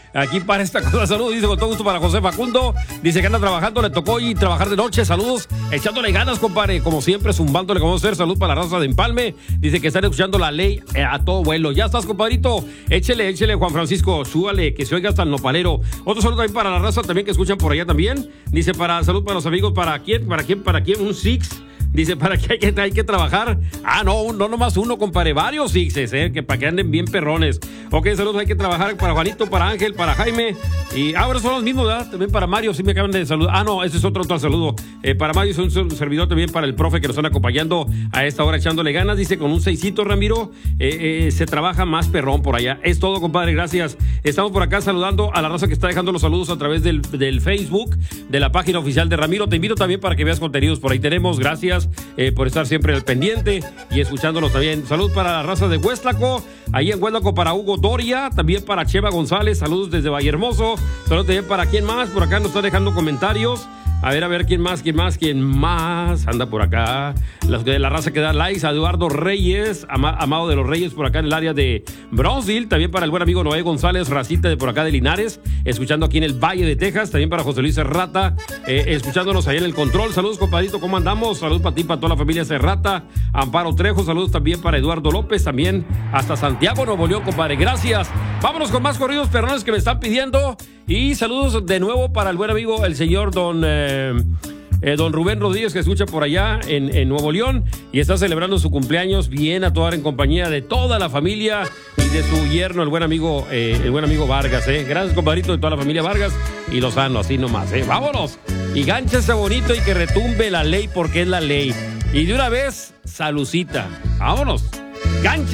aquí para esta cosa. Saludos, dice con todo gusto para José Facundo. Dice que anda trabajando, le tocó y trabajar de noche. Saludos, echándole ganas, compadre. Como siempre, zumbándole como ser. Salud para la raza de Empalme. Dice que están escuchando la ley a todo vuelo. Ya estás, compadrito. Échele, Juan Francisco. Súbale, que se oiga hasta el nopalero. Otro saludo también para la raza también que escuchan por allá también. Dice salud para los amigos. ¿Para quién? Un Six. Dice, ¿para qué hay que trabajar? No nomás uno, compadre, varios sixes, que para que anden bien perrones. Ok, saludos, hay que trabajar para Juanito, para Ángel, para Jaime. Y ahora son los mismos, ¿verdad? También para Mario, sí me acaban de saludar. No, ese es otro saludo. Para Mario es un servidor también, para el profe que nos están acompañando a esta hora echándole ganas. Dice, con un 6, Ramiro, se trabaja más perrón por allá. Es todo, compadre, gracias. Estamos por acá saludando a la raza que está dejando los saludos a través del Facebook, de la página oficial de Ramiro. Te invito también para que veas contenidos por ahí. Tenemos, gracias por estar siempre al pendiente y escuchándonos también. Salud para la raza de Huéstlaco, ahí en Huéstlaco para Hugo Doria, también para Cheva González, saludos desde Vallehermoso. Saludos también para quién más, por acá nos está dejando comentarios. A ver, ¿quién más anda por acá? La raza que da likes, a Eduardo Reyes, Amado de los Reyes, por acá en el área de Brownsville. También para el buen amigo Noé González, racita de por acá de Linares, escuchando aquí en el Valle de Texas. También para José Luis Serrata, escuchándonos ahí en el control. Saludos, compadrito, ¿cómo andamos? Saludos para ti, para toda la familia Serrata. Amparo Trejo, saludos también para Eduardo López, también hasta Santiago, Nuevo León, compadre. Gracias. Vámonos con más corridos perrones que me están pidiendo. Y saludos de nuevo para el buen amigo, el señor don Rubén Rodríguez, que escucha por allá en Nuevo León y está celebrando su cumpleaños bien a toda en compañía de toda la familia y de su yerno, el buen amigo Vargas. Gracias, compadrito, de toda la familia Vargas y Lozano, así nomás. Vámonos y gánchese bonito y que retumbe la ley porque es la ley. Y de una vez, salucita. Vámonos. Gancha.